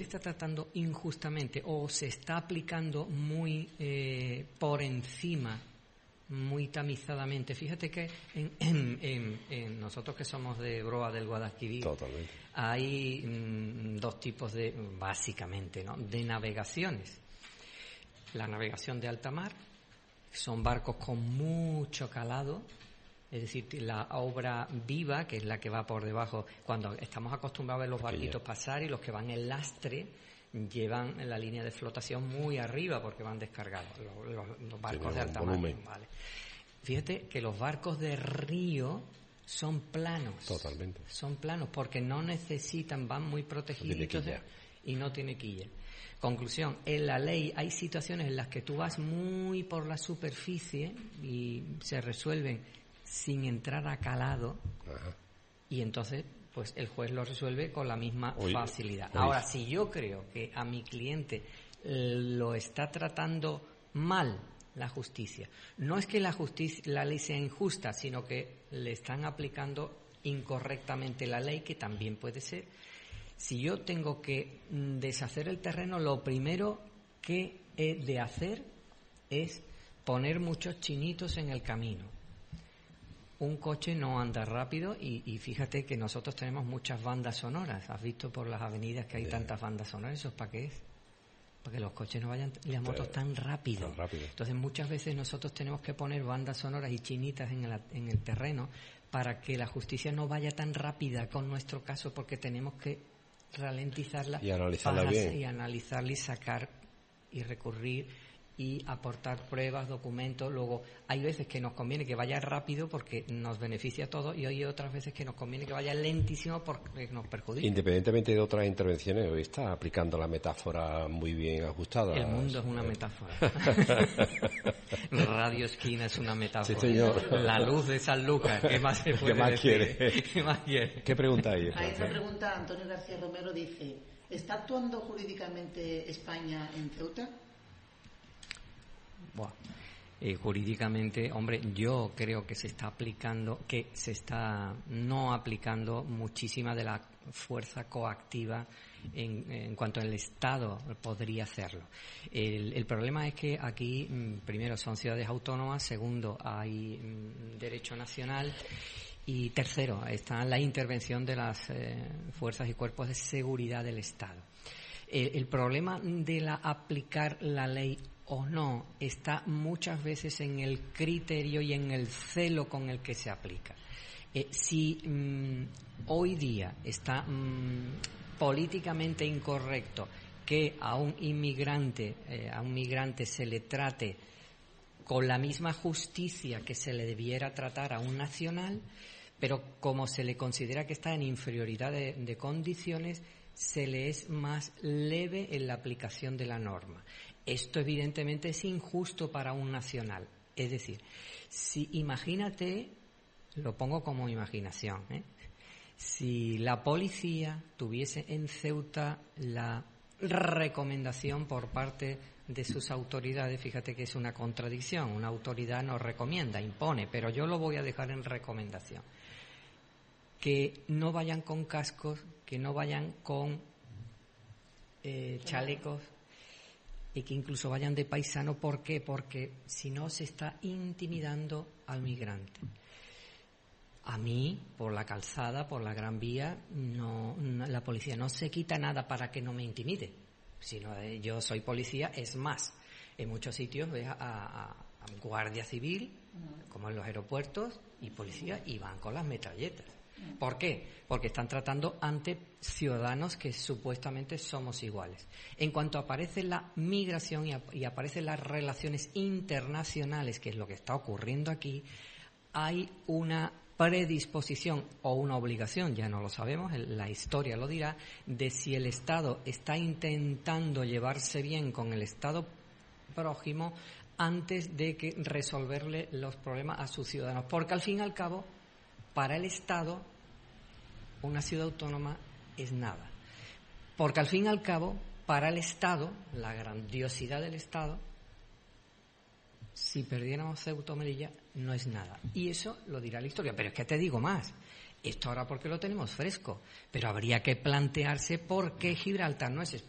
está tratando injustamente o se está aplicando muy por encima, muy tamizadamente. Fíjate que en nosotros que somos de Broa del Guadalquivir, totalmente, hay dos tipos básicamente, ¿no?, de navegaciones. La navegación de alta mar, son barcos con mucho calado, es decir, la obra viva, que es la que va por debajo, cuando estamos acostumbrados a ver los barquitos pasar, y los que van en lastre llevan la línea de flotación muy arriba porque van descargados, los barcos de alta mar. Vale. Fíjate que los barcos de río son planos. Totalmente. Son planos porque no necesitan, van muy protegidos y no tiene quilla. Conclusión, en la ley hay situaciones en las que tú vas muy por la superficie y se resuelven sin entrar a calado. Ajá. Y entonces pues el juez lo resuelve con la misma facilidad. Ahora, si yo creo que a mi cliente lo está tratando mal la justicia, no es que la ley sea injusta, sino que le están aplicando incorrectamente la ley, que también puede ser. Si yo tengo que deshacer el terreno, lo primero que he de hacer es poner muchos chinitos en el camino. Un coche no anda rápido y fíjate que nosotros tenemos muchas bandas sonoras. ¿Has visto por las avenidas que hay tantas bandas sonoras? ¿Eso es para qué es? Para que los coches no vayan y las motos tan rápido. Entonces muchas veces nosotros tenemos que poner bandas sonoras y chinitas en el terreno para que la justicia no vaya tan rápida con nuestro caso, porque tenemos que ralentizarla y analizarla bien. Y analizarla y sacar y recurrir y aportar pruebas, documentos. Luego hay veces que nos conviene que vaya rápido porque nos beneficia a todos, y hay otras veces que nos conviene que vaya lentísimo porque nos perjudica. Independientemente de otras intervenciones, hoy está aplicando la metáfora muy bien ajustada. El mundo es una metáfora. Radio Esquina es una metáfora. Sí, señor. La luz de San Lucas, ¿qué más se puede decir? ¿Qué más quiere? ¿Qué pregunta hay? A esa pregunta Antonio García Romero dice: ¿está actuando jurídicamente España en Ceuta? Bueno, jurídicamente, hombre, yo creo que se está no aplicando muchísima de la fuerza coactiva en cuanto el Estado podría hacerlo. El problema es que aquí, primero, son ciudades autónomas, segundo, hay derecho nacional, y tercero, está la intervención de las fuerzas y cuerpos de seguridad del Estado. El problema de aplicar la ley o no está muchas veces en el criterio y en el celo con el que se aplica. Si hoy día está políticamente incorrecto que a un migrante se le trate con la misma justicia que se le debiera tratar a un nacional, pero como se le considera que está en inferioridad de condiciones, se le es más leve en la aplicación de la norma. Esto evidentemente es injusto para un nacional. Es decir, si imagínate, lo pongo como imaginación, si la policía tuviese en Ceuta la recomendación por parte de sus autoridades, fíjate que es una contradicción, una autoridad no recomienda, impone, pero yo lo voy a dejar en recomendación, que no vayan con cascos, que no vayan con chalecos, y que incluso vayan de paisano. ¿Por qué? Porque si no se está intimidando al migrante. A mí, por la calzada, por la Gran Vía, la policía no se quita nada para que no me intimide. Sino yo soy policía, es más, en muchos sitios ves a guardia civil, como en los aeropuertos, y policía, y van con las metralletas. ¿Por qué? Porque están tratando ante ciudadanos que supuestamente somos iguales. En cuanto aparece la migración y aparecen las relaciones internacionales, que es lo que está ocurriendo aquí, hay una predisposición o una obligación, ya no lo sabemos, la historia lo dirá, de si el Estado está intentando llevarse bien con el Estado prójimo antes de que resolverle los problemas a sus ciudadanos. Porque al fin y al cabo, para el Estado, una ciudad autónoma es nada. Porque al fin y al cabo, para el Estado, la grandiosidad del Estado, si perdiéramos Ceuta o Melilla, no es nada. Y eso lo dirá la historia. Pero es que te digo más. Esto ahora porque lo tenemos fresco. Pero habría que plantearse por qué Gibraltar no es España.